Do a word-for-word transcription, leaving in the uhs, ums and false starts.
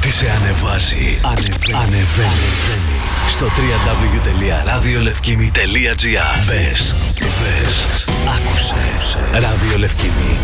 Ό,τι σε ανεβάζει, ανεβαίνει. ανεβαίνει. Στο double-u double-u double-u τελεία ραδιολευκήμι τελεία τζι άρ. Μπες, μπες, άκουσε. Ραδιολευκήμι.